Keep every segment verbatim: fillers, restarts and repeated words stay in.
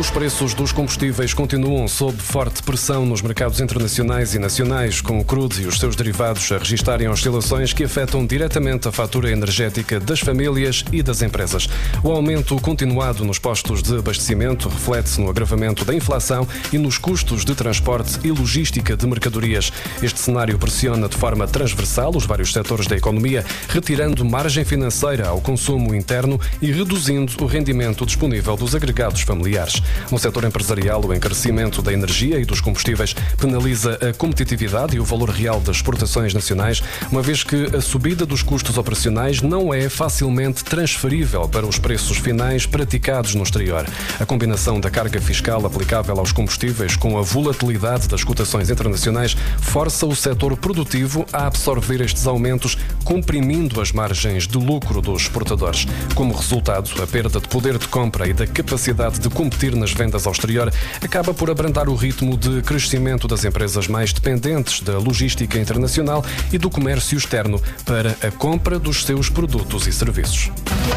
Os preços dos combustíveis continuam sob forte pressão nos mercados internacionais e nacionais, com o crudo e os seus derivados a registarem oscilações que afetam diretamente a fatura energética das famílias e das empresas. O aumento continuado nos postos de abastecimento reflete-se no agravamento da inflação e nos custos de transporte e logística de mercadorias. Este cenário pressiona de forma transversal os vários setores da economia, retirando margem financeira ao consumo interno e reduzindo o rendimento disponível dos agregados familiares. No setor empresarial, o encarecimento da energia e dos combustíveis penaliza a competitividade e o valor real das exportações nacionais, uma vez que a subida dos custos operacionais não é facilmente transferível para os preços finais praticados no exterior. A combinação da carga fiscal aplicável aos combustíveis com a volatilidade das cotações internacionais força o setor produtivo a absorver estes aumentos, comprimindo as margens de lucro dos exportadores. Como resultado, a perda de poder de compra e da capacidade de competir nas vendas ao exterior acaba por abrandar o ritmo de crescimento das empresas mais dependentes da logística internacional e do comércio externo para a compra dos seus produtos e serviços.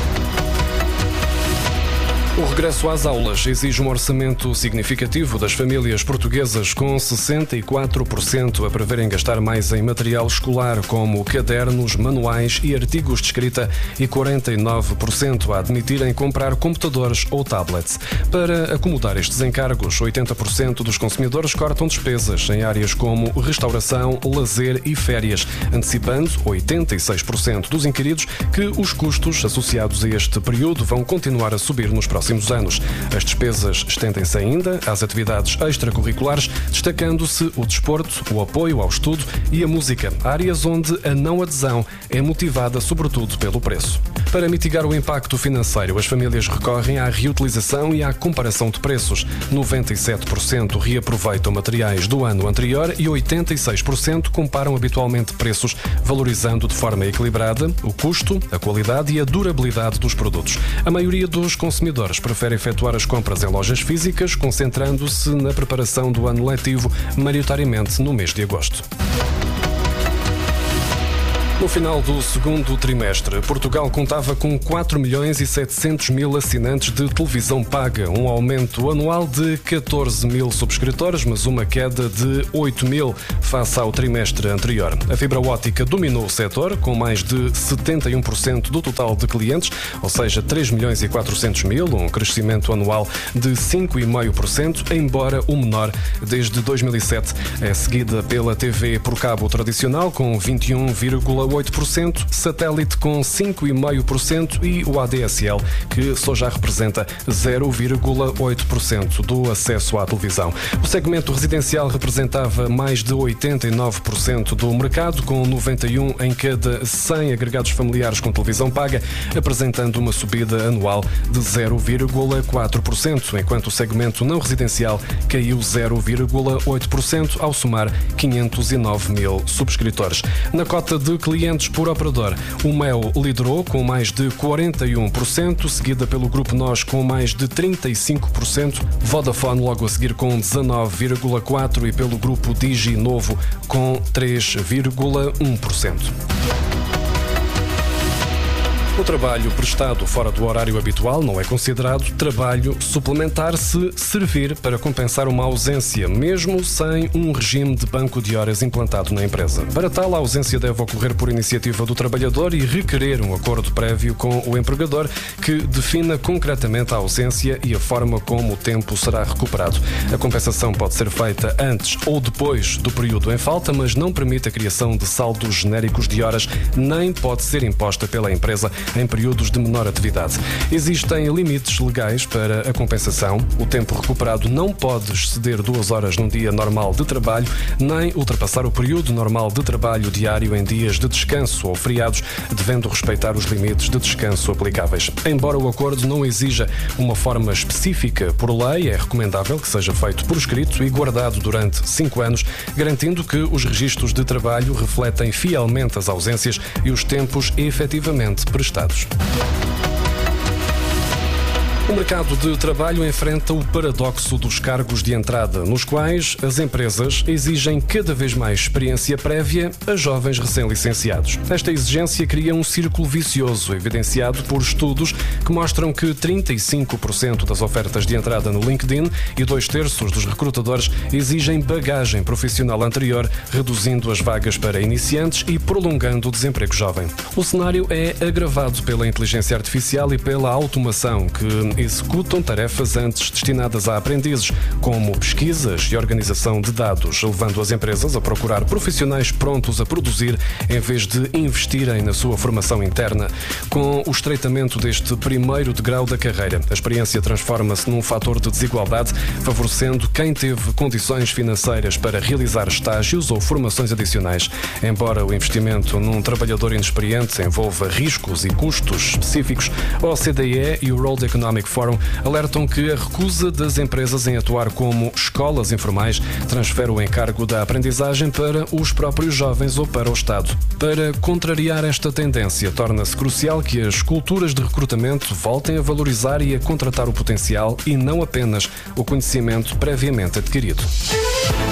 O regresso às aulas exige um orçamento significativo das famílias portuguesas, com sessenta e quatro por cento a preverem gastar mais em material escolar, como cadernos, manuais e artigos de escrita, e quarenta e nove por cento a admitirem comprar computadores ou tablets. Para acomodar estes encargos, oitenta por cento dos consumidores cortam despesas em áreas como restauração, lazer e férias, antecipando oitenta e seis por cento dos inquiridos que os custos associados a este período vão continuar a subir nos próximos anos. As despesas estendem-se ainda às atividades extracurriculares, destacando-se o desporto, o apoio ao estudo e a música, áreas onde a não adesão é motivada sobretudo pelo preço. Para mitigar o impacto financeiro, as famílias recorrem à reutilização e à comparação de preços. noventa e sete por cento reaproveitam materiais do ano anterior e oitenta e seis por cento comparam habitualmente preços, valorizando de forma equilibrada o custo, a qualidade e a durabilidade dos produtos. A maioria dos consumidores prefere efetuar as compras em lojas físicas, concentrando-se na preparação do ano letivo, maioritariamente no mês de agosto. No final do segundo trimestre, Portugal contava com quatro milhões e setecentos mil assinantes de televisão paga, um aumento anual de catorze mil subscritores, mas uma queda de oito mil face ao trimestre anterior. A fibra óptica dominou o setor, com mais de setenta e um por cento do total de clientes, ou seja, três milhões e quatrocentos mil, um crescimento anual de cinco vírgula cinco por cento, embora o menor desde dois mil e sete. É seguida pela T V por cabo tradicional, com vinte e um vírgula oito por cento, satélite com cinco vírgula cinco por cento e o A D S L, que só já representa zero vírgula oito por cento do acesso à televisão. O segmento residencial representava mais de oitenta e nove por cento do mercado, com noventa e um em cada cem agregados familiares com televisão paga, apresentando uma subida anual de zero vírgula quatro por cento, enquanto o segmento não residencial caiu zero vírgula oito por cento ao somar quinhentos e nove mil subscritores. Na cota de clientes por operador, o Mel liderou com mais de quarenta e um por cento, seguida pelo Grupo Nós com mais de trinta e cinco por cento, Vodafone logo a seguir com dezanove vírgula quatro por cento e pelo Grupo Digi Novo com três vírgula um por cento. O trabalho prestado fora do horário habitual não é considerado trabalho suplementar se servir para compensar uma ausência, mesmo sem um regime de banco de horas implantado na empresa. Para tal, a ausência deve ocorrer por iniciativa do trabalhador e requerer um acordo prévio com o empregador que defina concretamente a ausência e a forma como o tempo será recuperado. A compensação pode ser feita antes ou depois do período em falta, mas não permite a criação de saldos genéricos de horas, nem pode ser imposta pela empresa em períodos de menor atividade. Existem limites legais para a compensação. O tempo recuperado não pode exceder duas horas num dia normal de trabalho, nem ultrapassar o período normal de trabalho diário em dias de descanso ou feriados, devendo respeitar os limites de descanso aplicáveis. Embora o acordo não exija uma forma específica por lei, é recomendável que seja feito por escrito e guardado durante cinco anos, garantindo que os registros de trabalho refletem fielmente as ausências e os tempos efetivamente prestados. O mercado de trabalho enfrenta o paradoxo dos cargos de entrada, nos quais as empresas exigem cada vez mais experiência prévia a jovens recém-licenciados. Esta exigência cria um círculo vicioso, evidenciado por estudos que mostram que trinta e cinco por cento das ofertas de entrada no LinkedIn e dois terços dos recrutadores exigem bagagem profissional anterior, reduzindo as vagas para iniciantes e prolongando o desemprego jovem. O cenário é agravado pela inteligência artificial e pela automação, que executam tarefas antes destinadas a aprendizes, como pesquisas e organização de dados, levando as empresas a procurar profissionais prontos a produzir em vez de investirem na sua formação interna. Com o estreitamento deste primeiro degrau da carreira, a experiência transforma-se num fator de desigualdade, favorecendo quem teve condições financeiras para realizar estágios ou formações adicionais. Embora o investimento num trabalhador inexperiente envolva riscos e custos específicos, a O C D E e o World Economic Forum alertam que a recusa das empresas em atuar como escolas informais transfere o encargo da aprendizagem para os próprios jovens ou para o Estado. Para contrariar esta tendência, torna-se crucial que as culturas de recrutamento voltem a valorizar e a contratar o potencial e não apenas o conhecimento previamente adquirido.